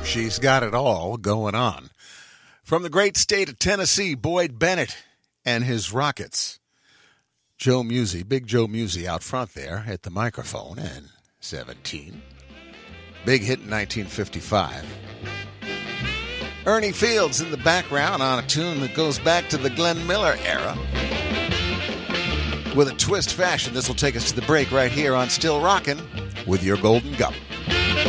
She's got it all going on. From the great state of Tennessee, Boyd Bennett and his Rockets. Joe Musi, Big Joe Musi out front there at the microphone, and 17. Big hit in 1955. Ernie Fields in the background on a tune that goes back to the Glenn Miller era. With a twist fashion, this will take us to the break right here on Still Rockin' with your Golden Gup.